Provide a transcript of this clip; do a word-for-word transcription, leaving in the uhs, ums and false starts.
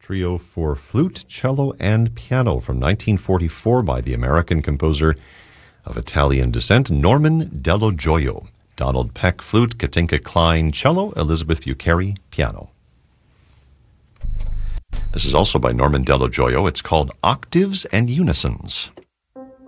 Trio for flute, cello, and piano from nineteen forty-four by the American composer of Italian descent, Norman Dello Gioio. Donald Peck, flute, Katinka Klein, cello, Elizabeth Bucheri, piano. This is also by Norman Dello Gioio. It's called Octaves and Unisons.